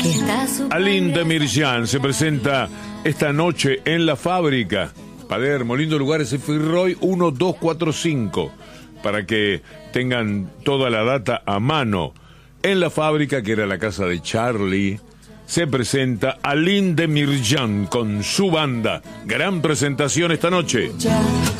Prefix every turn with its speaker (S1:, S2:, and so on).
S1: Aline Demirjan se presenta esta noche en La Fábrica, Palermo, lindo lugar, ese Firroy 1245, para que tengan toda la data a mano. En La Fábrica, que era la casa de Charlie, se presenta Aline Demirjan con su banda. Gran presentación esta noche.